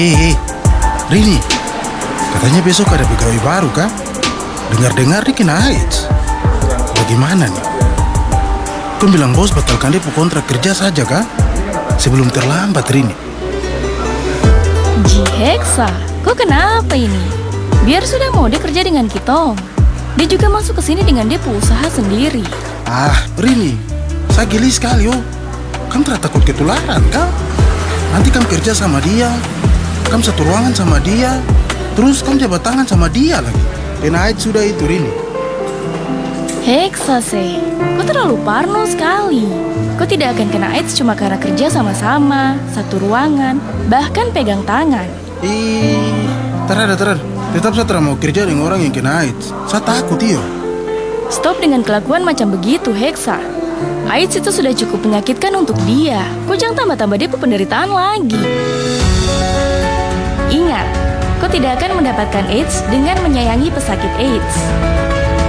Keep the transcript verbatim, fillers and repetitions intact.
Eh, eh, Rini, katanya besok ada pegawai baru kah? Dengar-dengar dia kena AIDS. Bagaimana nih? Kau bilang bos batalkan dia kontrak kerja saja kah? Sebelum terlambat, Rini. Ji Heksa, kok kenapa ini? Biar sudah mau dia kerja dengan kita. Dia juga masuk ke sini dengan dia usaha sendiri. Ah, Rini, saya geli sekali oh. Kamu tidak takut ketularan kah? Nanti kamu kerja sama dia, kamu satu ruangan sama dia, terus kamu jabat tangan sama dia lagi. Kena AIDS sudah itu, Rini. Heksa sih, kau terlalu parno sekali. Kau tidak akan kena AIDS cuma karena kerja sama-sama, satu ruangan, bahkan pegang tangan. Ih, terada terada. Tetap saya tidak mau kerja dengan orang yang kena AIDS. Saya takut iyo. Stop dengan kelakuan macam begitu, Heksa. AIDS itu sudah cukup menyakitkan untuk dia. Kau jangan tambah-tambah dia penderitaan lagi. Ingat, kau tidak akan mendapatkan AIDS dengan menyayangi pesakit AIDS.